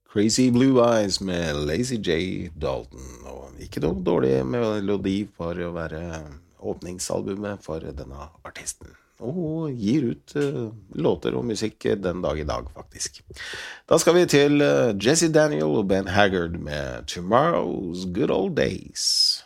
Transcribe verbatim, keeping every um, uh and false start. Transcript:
Crazy Blue Eyes med Lazy J. Dalton, og ikke noe dårlig melodi for å være åpningsalbumet for denne artisten. Og gir ut uh, låter og musikk den dag i dag, faktisk. Da skal vi til uh, Jesse Daniel og Ben Haggard med Tomorrow's Good Old Days.